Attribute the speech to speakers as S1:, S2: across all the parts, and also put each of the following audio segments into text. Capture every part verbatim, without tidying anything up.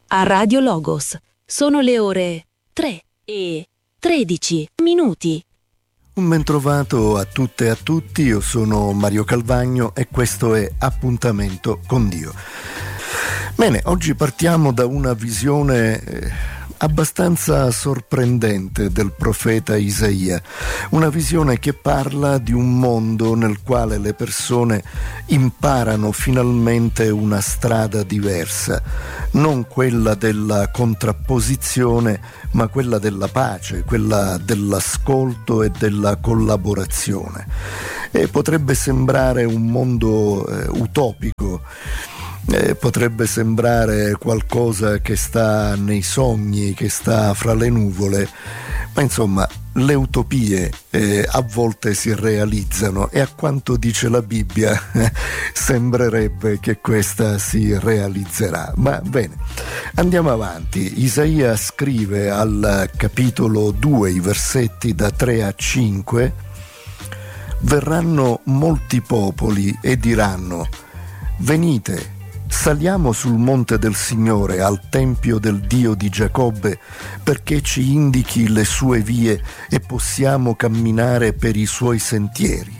S1: a Radio Logos. Sono le ore tre e tredici minuti.
S2: Un ben trovato a tutte e a tutti, io sono Mario Calvagno e questo è Appuntamento con Dio. Bene, oggi partiamo da una visione eh, abbastanza sorprendente del profeta Isaia, una visione che parla di un mondo nel quale le persone imparano finalmente una strada diversa, non quella della contrapposizione, ma quella della pace, quella dell'ascolto e della collaborazione. E potrebbe sembrare un mondo eh, utopico, Eh, potrebbe sembrare qualcosa che sta nei sogni, che sta fra le nuvole, ma insomma le utopie eh, a volte si realizzano e a quanto dice la Bibbia sembrerebbe che questa si realizzerà. Ma bene, andiamo avanti. Isaia scrive al capitolo due, i versetti da tre a cinque: verranno molti popoli e diranno: venite, saliamo sul monte del Signore, al tempio del Dio di Giacobbe, perché ci indichi le sue vie e possiamo camminare per i suoi sentieri.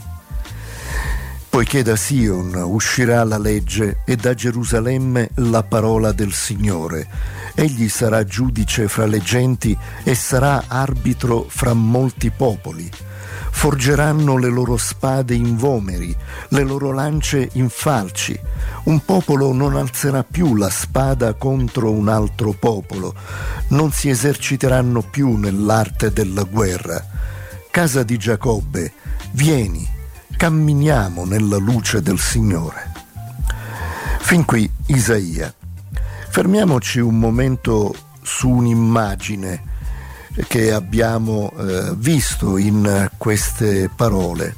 S2: Poiché da Sion uscirà la legge e da Gerusalemme la parola del Signore. Egli sarà giudice fra le genti e sarà arbitro fra molti popoli. Forgeranno le loro spade in vomeri, le loro lance in falci. Un popolo non alzerà più la spada contro un altro popolo, non si eserciteranno più nell'arte della guerra. Casa di Giacobbe, vieni, camminiamo nella luce del Signore. Fin qui Isaia. Fermiamoci un momento su un'immagine che abbiamo eh, visto in queste parole: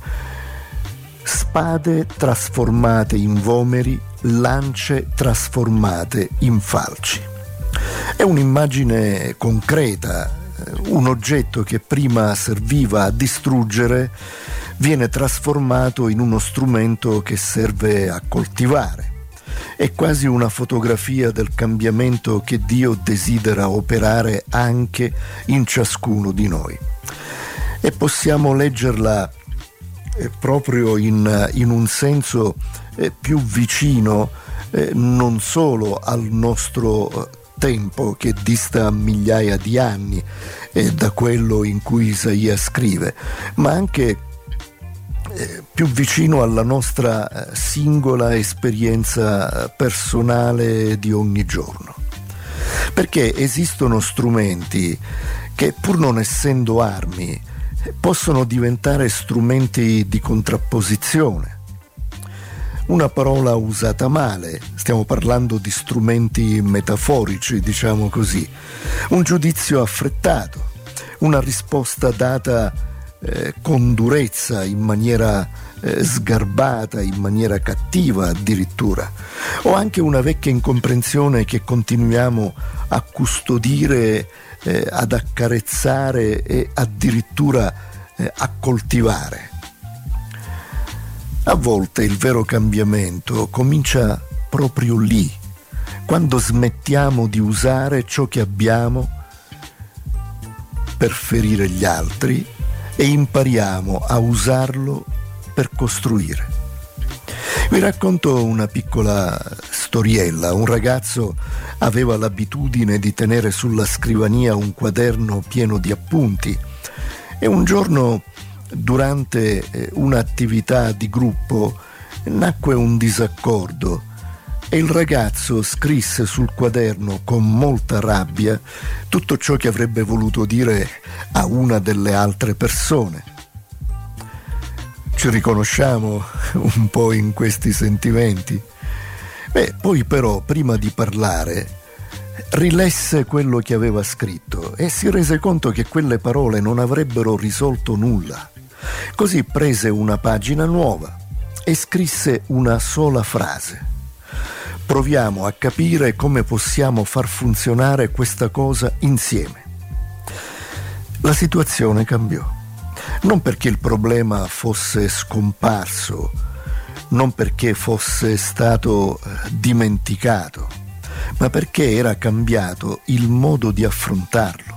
S2: spade trasformate in vomeri, lance trasformate in falci. È un'immagine concreta, un oggetto che prima serviva a distruggere viene trasformato in uno strumento che serve a coltivare. È quasi una fotografia del cambiamento che Dio desidera operare anche in ciascuno di noi. E possiamo leggerla eh, proprio in, in un senso eh, più vicino eh, non solo al nostro eh, tempo, che dista migliaia di anni eh, da quello in cui Isaia scrive, ma anche Eh, più vicino alla nostra eh, singola esperienza personale di ogni giorno. Perché esistono strumenti che, pur non essendo armi, possono diventare strumenti di contrapposizione. Una parola usata male, stiamo parlando di strumenti metaforici, diciamo così, un giudizio affrettato, una risposta data Eh, con durezza, in maniera eh, sgarbata, in maniera cattiva addirittura, o anche una vecchia incomprensione che continuiamo a custodire, eh, ad accarezzare e addirittura eh, a coltivare. A volte il vero cambiamento comincia proprio lì, quando smettiamo di usare ciò che abbiamo per ferire gli altri e impariamo a usarlo per costruire. Vi racconto una piccola storiella. Un ragazzo aveva l'abitudine di tenere sulla scrivania un quaderno pieno di appunti e un giorno, durante un'attività di gruppo, nacque un disaccordo e il ragazzo scrisse sul quaderno con molta rabbia tutto ciò che avrebbe voluto dire a una delle altre persone. Ci riconosciamo un po' in questi sentimenti? Beh, poi però, prima di parlare, rilesse quello che aveva scritto e si rese conto che quelle parole non avrebbero risolto nulla. Così prese una pagina nuova e scrisse una sola frase: proviamo a capire come possiamo far funzionare questa cosa insieme. La situazione cambiò, non perché il problema fosse scomparso, non perché fosse stato dimenticato, ma perché era cambiato il modo di affrontarlo.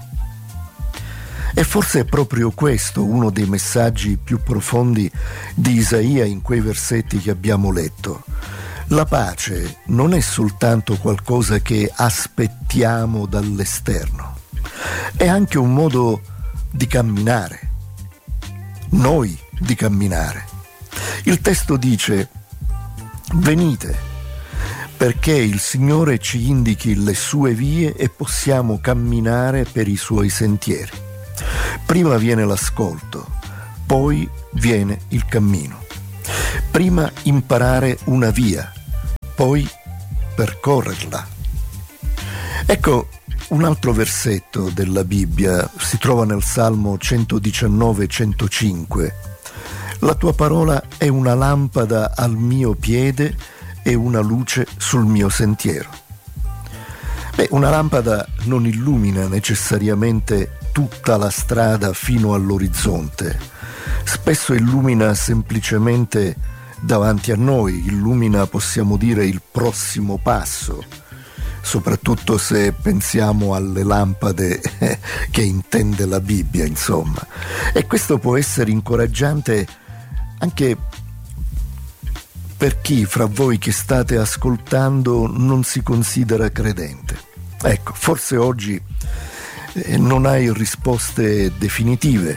S2: E forse è proprio questo uno dei messaggi più profondi di Isaia in quei versetti che abbiamo letto. La pace non è soltanto qualcosa che aspettiamo dall'esterno, è anche un modo di camminare, noi di camminare. Il testo dice: venite, perché il Signore ci indichi le sue vie e possiamo camminare per i suoi sentieri. Prima viene l'ascolto, poi viene il cammino. Prima imparare una via, poi percorrerla. Ecco, un altro versetto della Bibbia si trova nel Salmo centodiciannove centocinque. La tua parola è una lampada al mio piede e una luce sul mio sentiero. Beh, una lampada non illumina necessariamente tutta la strada fino all'orizzonte. Spesso illumina semplicemente davanti a noi, illumina, possiamo dire, il prossimo passo, soprattutto se pensiamo alle lampade che intende la Bibbia, insomma. E questo può essere incoraggiante anche per chi fra voi che state ascoltando non si considera credente. Ecco, forse oggi eh, non hai risposte definitive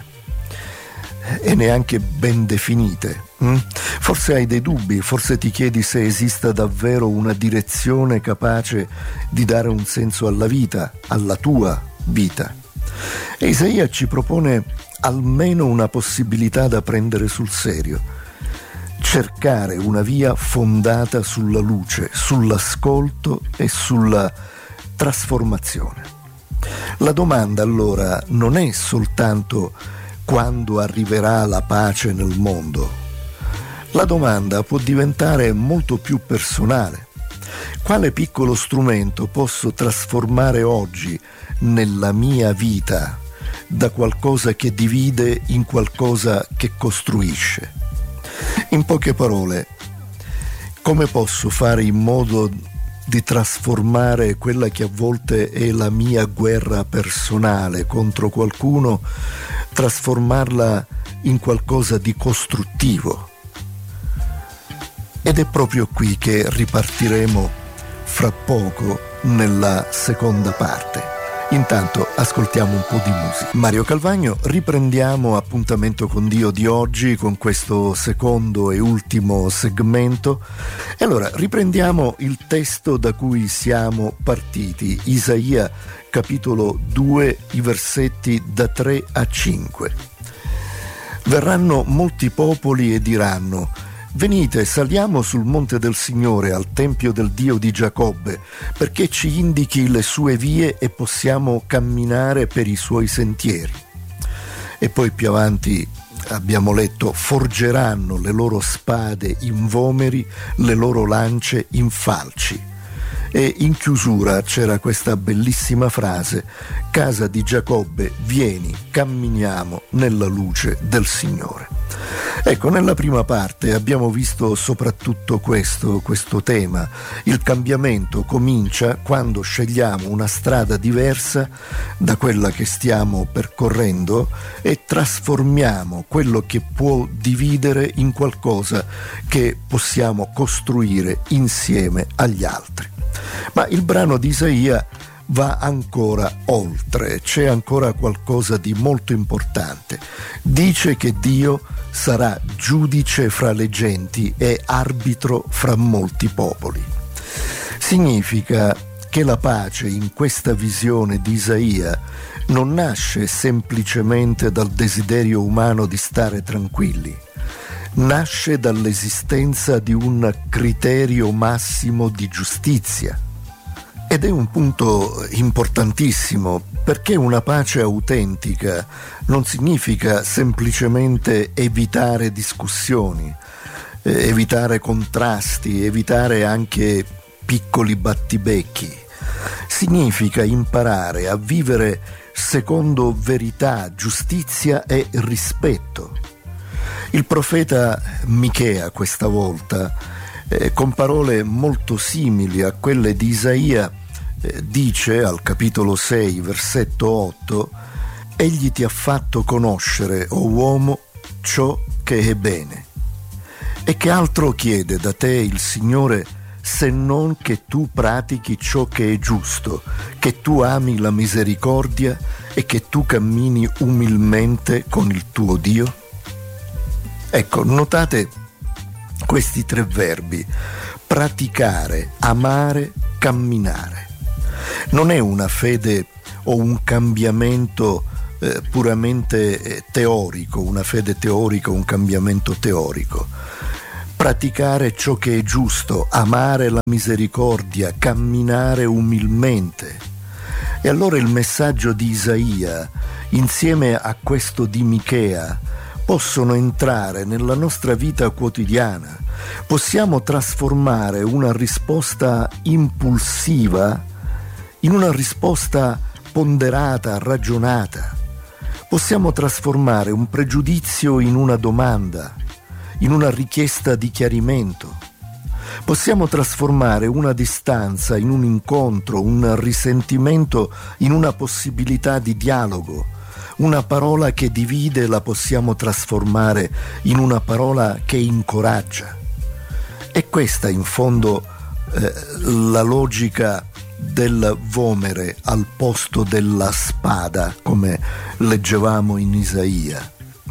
S2: e neanche ben definite. Hm? Forse hai dei dubbi, forse ti chiedi se esista davvero una direzione capace di dare un senso alla vita, alla tua vita. E Isaia ci propone almeno una possibilità da prendere sul serio: cercare una via fondata sulla luce, sull'ascolto e sulla trasformazione. La domanda allora non è soltanto quando arriverà la pace nel mondo. La domanda può diventare molto più personale. Quale piccolo strumento posso trasformare oggi nella mia vita da qualcosa che divide in qualcosa che costruisce? In poche parole, come posso fare in modo di trasformare quella che a volte è la mia guerra personale contro qualcuno, trasformarla in qualcosa di costruttivo? Ed è proprio qui che ripartiremo fra poco nella seconda parte. Intanto ascoltiamo un po' di musica. Mario Calvagno, riprendiamo Appuntamento con Dio di oggi con questo secondo e ultimo segmento. E allora riprendiamo il testo da cui siamo partiti, Isaia capitolo due, i versetti da tre a cinque. Verranno molti popoli e diranno: venite, saliamo sul monte del Signore, al tempio del Dio di Giacobbe, perché ci indichi le sue vie e possiamo camminare per i suoi sentieri. E poi più avanti abbiamo letto: forgeranno le loro spade in vomeri, le loro lance in falci. E in chiusura c'era questa bellissima frase: casa di Giacobbe, vieni, camminiamo nella luce del Signore. Ecco, nella prima parte abbiamo visto soprattutto questo, questo tema. Il cambiamento comincia quando scegliamo una strada diversa da quella che stiamo percorrendo e trasformiamo quello che può dividere in qualcosa che possiamo costruire insieme agli altri. Ma il brano di Isaia va ancora oltre, c'è ancora qualcosa di molto importante. Dice che Dio sarà giudice fra le genti e arbitro fra molti popoli. Significa che la pace in questa visione di Isaia non nasce semplicemente dal desiderio umano di stare tranquilli, nasce dall'esistenza di un criterio massimo di giustizia. Ed è un punto importantissimo, perché una pace autentica non significa semplicemente evitare discussioni, eh, evitare contrasti, evitare anche piccoli battibecchi. Significa imparare a vivere secondo verità, giustizia e rispetto. Il profeta Michea questa volta, eh, con parole molto simili a quelle di Isaia, eh, dice al capitolo sei, versetto otto: egli ti ha fatto conoscere, o uomo, ciò che è bene. E che altro chiede da te il Signore se non che tu pratichi ciò che è giusto, che tu ami la misericordia e che tu cammini umilmente con il tuo Dio? Ecco, notate questi tre verbi: praticare, amare, camminare. Non è una fede o un cambiamento eh, puramente eh, teorico, una fede teorica o un cambiamento teorico. Praticare ciò che è giusto, amare la misericordia, camminare umilmente. E allora il messaggio di Isaia, insieme a questo di Michea, possono entrare nella nostra vita quotidiana. Possiamo trasformare una risposta impulsiva in una risposta ponderata, ragionata. Possiamo trasformare un pregiudizio in una domanda, in una richiesta di chiarimento. Possiamo trasformare una distanza in un incontro, un risentimento in una possibilità di dialogo. Una parola che divide la possiamo trasformare in una parola che incoraggia. E questa in fondo eh, la logica del vomere al posto della spada, come leggevamo in Isaia.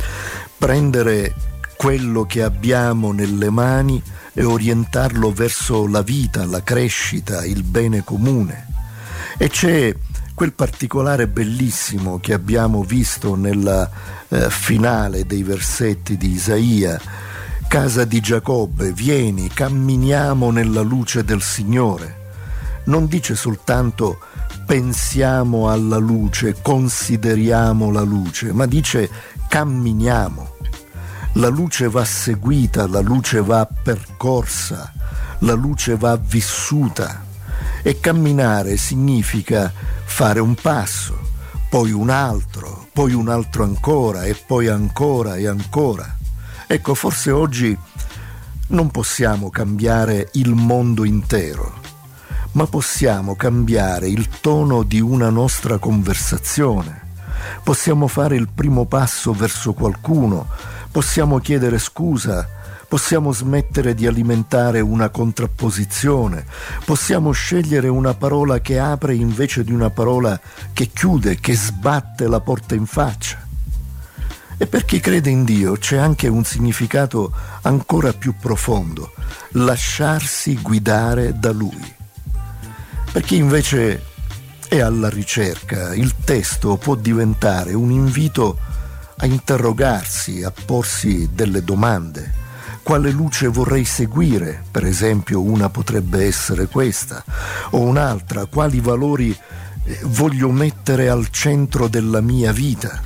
S2: Prendere quello che abbiamo nelle mani e orientarlo verso la vita, la crescita, il bene comune. E c'è quel particolare bellissimo che abbiamo visto nella eh, finale dei versetti di Isaia: casa di Giacobbe, vieni, camminiamo nella luce del Signore. Non dice soltanto pensiamo alla luce, consideriamo la luce, ma dice camminiamo. La luce va seguita, la luce va percorsa, la luce va vissuta. E camminare significa fare un passo, poi un altro, poi un altro ancora, e poi ancora e ancora. Ecco, forse oggi non possiamo cambiare il mondo intero, ma possiamo cambiare il tono di una nostra conversazione. Possiamo fare il primo passo verso qualcuno, possiamo chiedere scusa, possiamo smettere di alimentare una contrapposizione, possiamo scegliere una parola che apre invece di una parola che chiude, che sbatte la porta in faccia. E per chi crede in Dio c'è anche un significato ancora più profondo: lasciarsi guidare da Lui. Per chi invece è alla ricerca, il testo può diventare un invito a interrogarsi, a porsi delle domande. Quale luce vorrei seguire? Per esempio, una potrebbe essere questa, o un'altra: quali valori voglio mettere al centro della mia vita?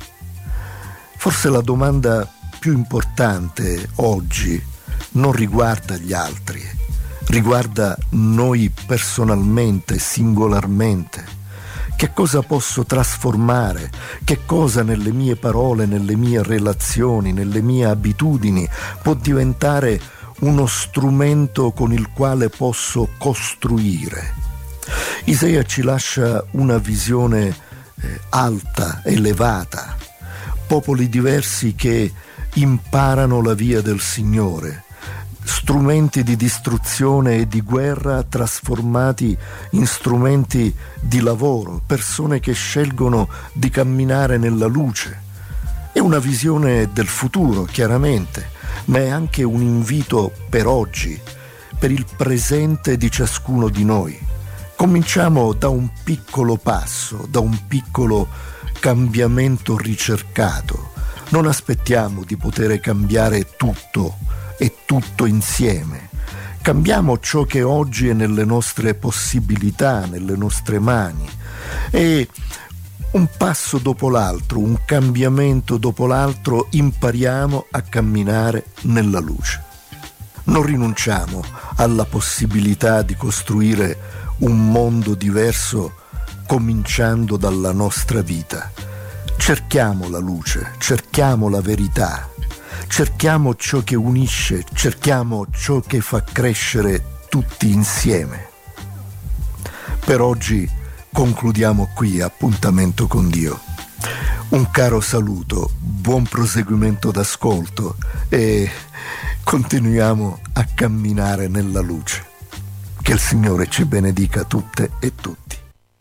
S2: Forse la domanda più importante oggi non riguarda gli altri, riguarda noi personalmente, singolarmente. Che cosa posso trasformare? Che cosa nelle mie parole, nelle mie relazioni, nelle mie abitudini può diventare uno strumento con il quale posso costruire? Isaia ci lascia una visione eh, alta, elevata, popoli diversi che imparano la via del Signore, strumenti di distruzione e di guerra trasformati in strumenti di lavoro, persone che scelgono di camminare nella luce. È una visione del futuro, chiaramente, ma è anche un invito per oggi, per il presente di ciascuno di noi. Cominciamo da un piccolo passo, da un piccolo cambiamento ricercato. Non aspettiamo di poter cambiare tutto e tutto insieme. Cambiamo ciò che oggi è nelle nostre possibilità, nelle nostre mani, e un passo dopo l'altro, un cambiamento dopo l'altro, impariamo a camminare nella luce. Non rinunciamo alla possibilità di costruire un mondo diverso cominciando dalla nostra vita. Cerchiamo la luce, cerchiamo la verità, cerchiamo ciò che unisce, cerchiamo ciò che fa crescere tutti insieme. Per oggi concludiamo qui Appuntamento con Dio. Un caro saluto, buon proseguimento d'ascolto e continuiamo a camminare nella luce. Che il Signore ci benedica tutte e tutti.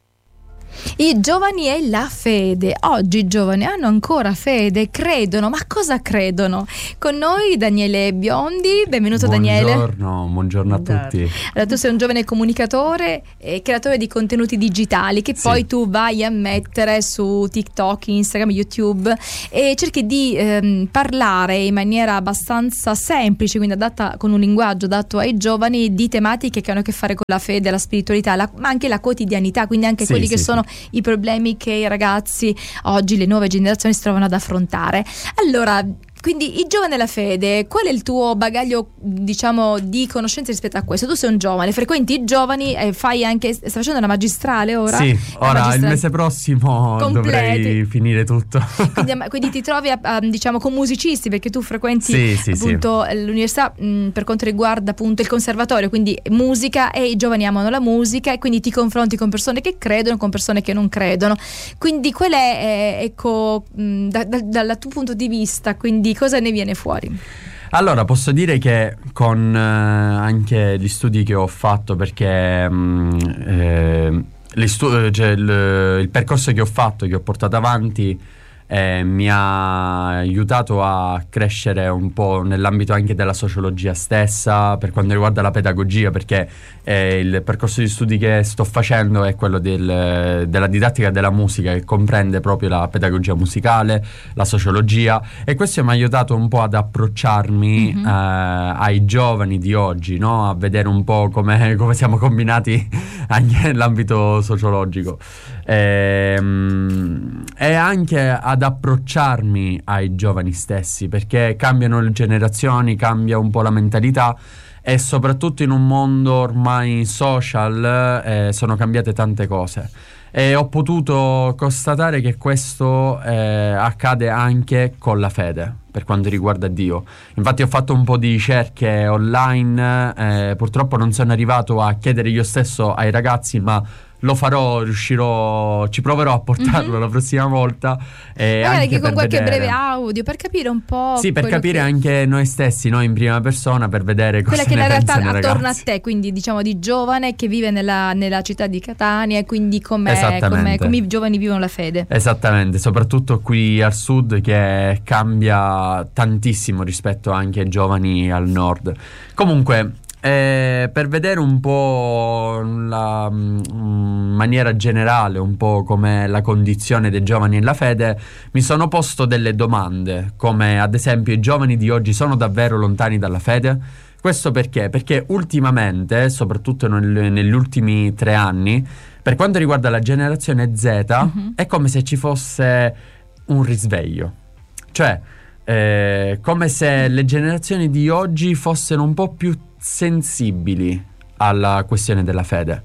S3: I giovani e la fede. Oggi i giovani hanno ancora fede, credono, ma cosa credono? Con noi Daniele Biondi, benvenuto Daniele.
S4: Buongiorno, buongiorno a tutti.
S3: Allora, tu sei un giovane comunicatore e creatore di contenuti digitali che
S4: Sì.
S3: poi tu vai a mettere su TikTok, Instagram, YouTube e cerchi di ehm, parlare in maniera abbastanza semplice, quindi adatta, con un linguaggio adatto ai giovani, di tematiche che hanno a che fare con la fede, la spiritualità, la, ma anche la quotidianità, quindi anche
S4: Sì,
S3: quelli che
S4: sì,
S3: sono i problemi che i ragazzi oggi, le nuove generazioni, si trovano ad affrontare. Allora, quindi i giovani e la fede, qual è il tuo bagaglio, diciamo, di conoscenze rispetto a questo? Tu sei un giovane, frequenti i giovani e fai anche, stai facendo la magistrale ora?
S4: Sì,
S3: La
S4: ora
S3: magistrale.
S4: il mese prossimo
S3: Completi.
S4: dovrei finire tutto.
S3: Quindi, quindi ti trovi a, a, diciamo con musicisti, perché tu frequenti
S4: Sì, sì,
S3: appunto l'università mh, per quanto riguarda appunto il conservatorio, quindi musica, e i giovani amano la musica e quindi ti confronti con persone che credono, con persone che non credono. Quindi qual è, eh, ecco, mh, da, da, dal tuo punto di vista, quindi cosa ne viene fuori?
S4: Allora, posso dire che con eh, anche gli studi che ho fatto, perché mh, eh, gli stu- cioè, il, il percorso che ho fatto, che ho portato avanti, eh, mi ha aiutato a crescere un po' nell'ambito anche della sociologia stessa, per quanto riguarda la pedagogia, perché eh, il percorso di studi che sto facendo è quello del, della didattica della musica, che comprende proprio la pedagogia musicale, la sociologia, e questo mi ha aiutato un po' ad approcciarmi mm-hmm. eh, ai giovani di oggi, no? A vedere un po' come, come siamo combinati anche nell'ambito sociologico. E, e anche ad approcciarmi ai giovani stessi, perché cambiano le generazioni, cambia un po' la mentalità, e soprattutto in un mondo ormai social eh, sono cambiate tante cose, e ho potuto constatare che questo eh, accade anche con la fede per quanto riguarda Dio. Infatti ho fatto un po' di ricerche online, eh, purtroppo non sono arrivato a chiedere io stesso ai ragazzi, ma lo farò, riuscirò, ci proverò a portarlo mm-hmm. la prossima volta. E
S3: magari
S4: anche
S3: che con qualche
S4: vedere...
S3: breve audio, per capire un po'.
S4: Sì, per capire
S3: che...
S4: anche noi stessi, noi in prima persona, per vedere cosa
S3: quella che
S4: ne
S3: è la realtà
S4: pensano i
S3: attorno
S4: ragazzi.
S3: a te, quindi diciamo di giovane che vive nella, nella città di Catania, e quindi come i giovani vivono la fede.
S4: Esattamente, soprattutto qui al sud, che cambia tantissimo rispetto anche ai giovani al nord. Comunque, Eh, per vedere un po' la mm, maniera generale, un po' come la condizione dei giovani nella fede, mi sono posto delle domande, come ad esempio: i giovani di oggi sono davvero lontani dalla fede? Questo perché? Perché ultimamente, soprattutto nel, negli ultimi tre anni, per quanto riguarda la generazione Z, mm-hmm. è come se ci fosse un risveglio, cioè eh, come se le generazioni di oggi fossero un po' più sensibili alla questione della fede,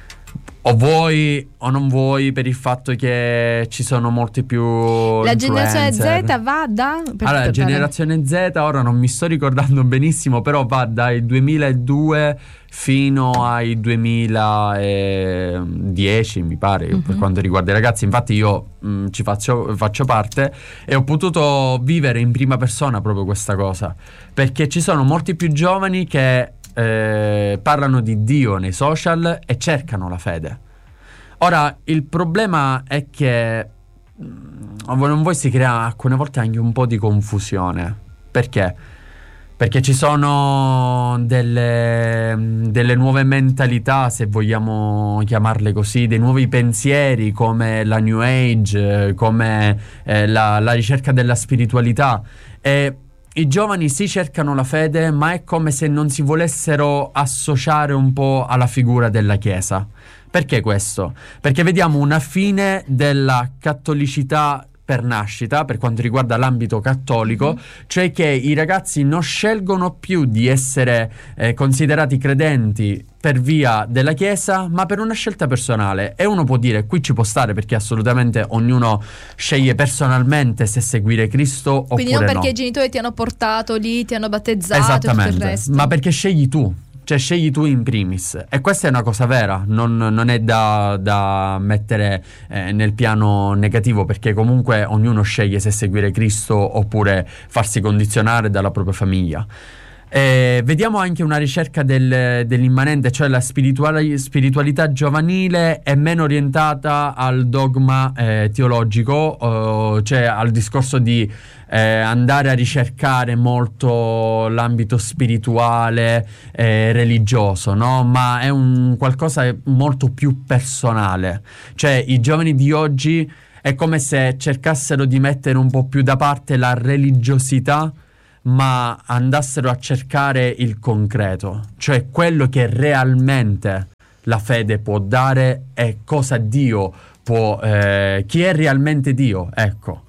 S4: o vuoi o non vuoi, per il fatto che ci sono molti più
S3: la
S4: influencer.
S3: generazione Z va da
S4: allora la generazione Z, ora non mi sto ricordando benissimo, però va dai duemiladue fino ai duemiladieci, mi pare, mm-hmm. per quanto riguarda i ragazzi. Infatti io mh, ci faccio, faccio parte e ho potuto vivere in prima persona proprio questa cosa, perché ci sono molti più giovani che eh, parlano di Dio nei social e cercano la fede. Ora il problema è che mh, non vuoi si crea alcune volte anche un po' di confusione. Perché? Perché ci sono delle, delle nuove mentalità, se vogliamo chiamarle così, dei nuovi pensieri come la New Age, come eh, la, la ricerca della spiritualità, e i giovani si cercano la fede, ma è come se non si volessero associare un po' alla figura della Chiesa. Perché questo? Perché vediamo una fine della cattolicità per nascita, per quanto riguarda l'ambito cattolico, mm-hmm. cioè che i ragazzi non scelgono più di essere eh, considerati credenti per via della Chiesa, ma per una scelta personale. E uno può dire, qui ci può stare, perché assolutamente ognuno sceglie personalmente se seguire Cristo oppure no.
S3: Quindi non perché no. i genitori ti hanno portato lì, ti hanno battezzato,
S4: esattamente,
S3: tutto il resto.
S4: ma perché scegli tu. Cioè scegli tu in primis, e questa è una cosa vera, non, non è da, da mettere eh, nel piano negativo, perché comunque ognuno sceglie se seguire Cristo oppure farsi condizionare dalla propria famiglia. Eh, vediamo anche una ricerca del, dell'immanente, cioè la spirituali- spiritualità giovanile è meno orientata al dogma eh, teologico, eh, cioè al discorso di eh, andare a ricercare molto l'ambito spirituale, eh, religioso, no? Ma è un qualcosa molto più personale. Cioè i giovani di oggi è come se cercassero di mettere un po' più da parte la religiosità, ma andassero a cercare il concreto, cioè quello che realmente la fede può dare e cosa Dio può, eh, chi è realmente Dio, ecco.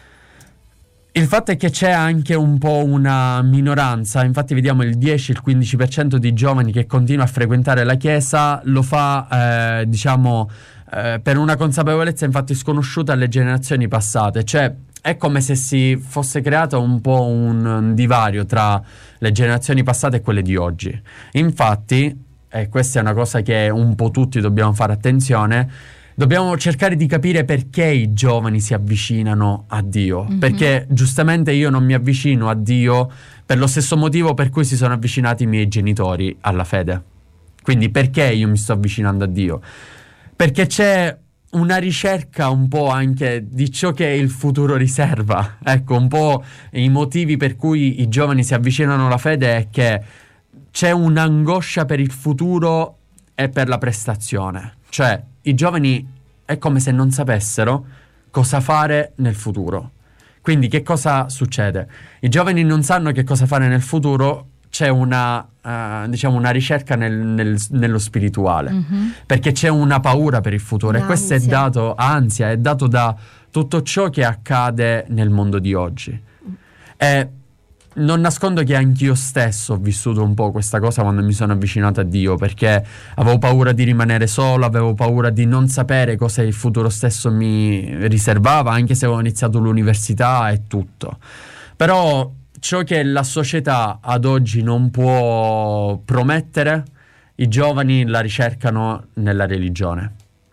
S4: Il fatto è che c'è anche un po' una minoranza, infatti vediamo il dieci, il quindici per cento di giovani che continua a frequentare la chiesa, lo fa, eh, diciamo, eh, per una consapevolezza infatti sconosciuta alle generazioni passate, cioè è come se si fosse creato un po' un divario tra le generazioni passate e quelle di oggi. Infatti, e questa è una cosa che un po' tutti dobbiamo fare attenzione, dobbiamo cercare di capire perché i giovani si avvicinano a Dio. Mm-hmm. Perché giustamente io non mi avvicino a Dio per lo stesso motivo per cui si sono avvicinati i miei genitori alla fede. Quindi perché io mi sto avvicinando a Dio? Perché c'è una ricerca un po' anche di ciò che il futuro riserva. Ecco, un po' i motivi per cui i giovani si avvicinano alla fede è che c'è un'angoscia per il futuro e per la prestazione. Cioè, i giovani è come se non sapessero cosa fare nel futuro. Quindi che cosa succede? I giovani non sanno che cosa fare nel futuro, c'è una, uh, diciamo una ricerca nel, nel, nello spirituale, mm-hmm. perché c'è una paura per il futuro. L'ansia. E questo è dato, ansia, è dato da tutto ciò che accade nel mondo di oggi. E non nascondo che anch'io stesso ho vissuto un po' questa cosa quando mi sono avvicinato a Dio, perché avevo paura di rimanere solo, avevo paura di non sapere cosa il futuro stesso mi riservava, anche se avevo iniziato l'università e tutto. Però ciò che la società ad oggi non può promettere, i giovani la ricercano nella religione.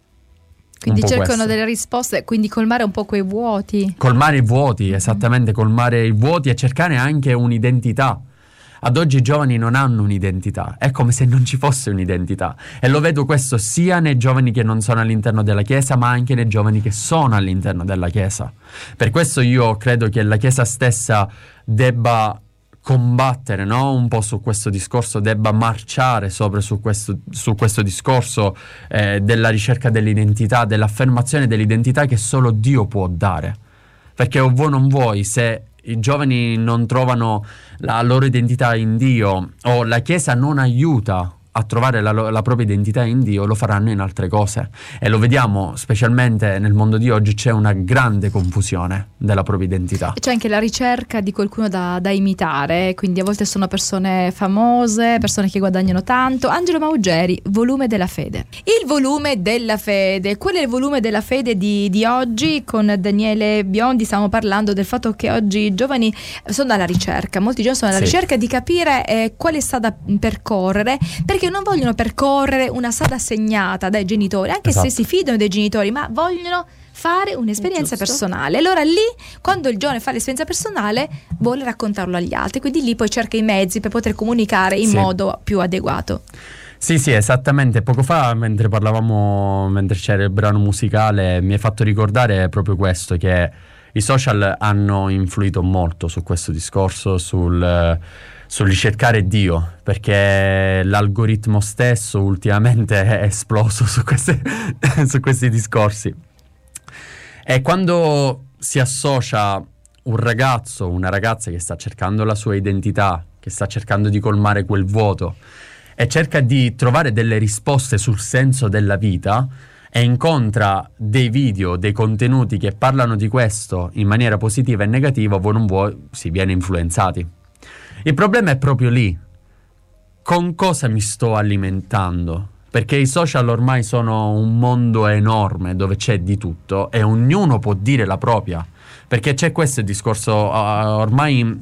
S3: Quindi cercano questo. Delle risposte, quindi colmare un po' quei vuoti.
S4: Colmare i vuoti, esattamente, colmare i vuoti e cercare anche un'identità. Ad oggi i giovani non hanno un'identità, è come se non ci fosse un'identità. E lo vedo questo sia nei giovani che non sono all'interno della Chiesa, ma anche nei giovani che sono all'interno della Chiesa. Per questo io credo che la Chiesa stessa debba combattere, no? Un po' su questo discorso, debba marciare sopra su questo, su questo discorso eh, della ricerca dell'identità, dell'affermazione dell'identità che solo Dio può dare. Perché o vuoi non vuoi, se i giovani non trovano la loro identità in Dio, o la Chiesa non aiuta a trovare la, la propria identità in Dio, lo faranno in altre cose. E lo vediamo specialmente nel mondo di oggi, c'è una grande confusione della propria identità.
S3: E c'è anche la ricerca di qualcuno da, da imitare, quindi a volte sono persone famose, persone che guadagnano tanto. Angelo Maugeri, volume della fede. Il volume della fede, qual è il volume della fede di, di oggi? Con Daniele Biondi stiamo parlando del fatto che oggi i giovani sono alla ricerca, molti giovani sono alla sì. ricerca di capire eh, quale strada percorrere, perché non vogliono percorrere una strada segnata dai genitori, anche esatto. se si fidano dei genitori, ma vogliono fare un'esperienza Giusto. personale. Allora lì, quando il giovane fa l'esperienza personale, vuole raccontarlo agli altri, quindi lì poi cerca i mezzi per poter comunicare in sì. modo più adeguato.
S4: Sì, sì, esattamente. Poco fa, mentre parlavamo, mentre c'era il brano musicale, mi hai fatto ricordare proprio questo, che i social hanno influito molto su questo discorso, sul sul ricercare Dio, perché l'algoritmo stesso ultimamente è esploso su, queste, su questi discorsi. E quando si associa un ragazzo, una ragazza che sta cercando la sua identità, che sta cercando di colmare quel vuoto e cerca di trovare delle risposte sul senso della vita, e incontra dei video, dei contenuti che parlano di questo in maniera positiva e negativa, vuoi non vuoi, si viene influenzati. Il problema è proprio lì. Con cosa mi sto alimentando? Perché i social ormai sono un mondo enorme dove c'è di tutto e ognuno può dire la propria. Perché c'è questo discorso, uh, ormai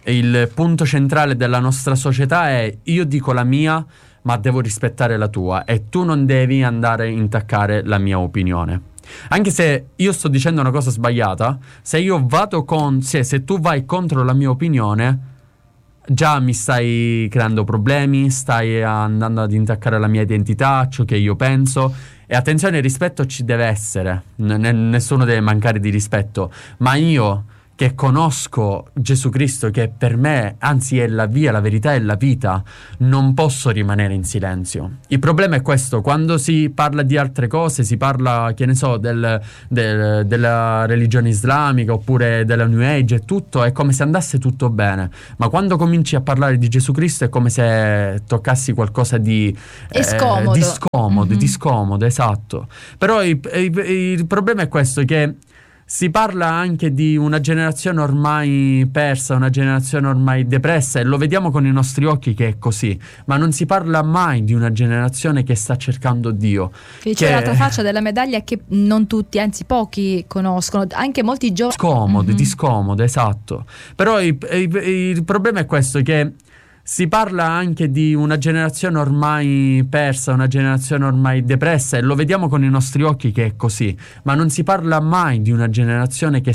S4: il punto centrale della nostra società è: io dico la mia, ma devo rispettare la tua, e tu non devi andare a intaccare la mia opinione. Anche se io sto dicendo una cosa sbagliata, se io vado con se, se tu vai contro la mia opinione, già mi stai creando problemi, stai andando ad intaccare la mia identità, ciò che io penso. E attenzione, il rispetto ci deve essere, N- nessuno deve mancare di rispetto, ma io che conosco Gesù Cristo, che per me anzi è la via, la verità e la vita, non posso rimanere in silenzio. Il problema è questo: quando si parla di altre cose, si parla, che ne so, del, del, della religione islamica oppure della New Age e tutto, è come se andasse tutto bene, ma quando cominci a parlare di Gesù Cristo è come se toccassi qualcosa di,
S3: è scomodo.
S4: eh, di scomodo,
S3: Mm-hmm.
S4: di scomodo, esatto. Però il, il, il problema è questo, che si parla anche di una generazione ormai persa, una generazione ormai depressa, e lo vediamo con i nostri occhi che è così, ma non si parla mai di una generazione che sta cercando Dio.
S3: Che c'è l'altra faccia della medaglia che non tutti, anzi pochi conoscono, anche molti giovani.
S4: Scomodo,
S3: Mm-hmm.
S4: di scomodo, esatto. Però il, il, il problema è questo, che si parla anche di una generazione ormai persa, una generazione ormai depressa, e lo vediamo con i nostri occhi che è così, ma non si parla mai di una generazione che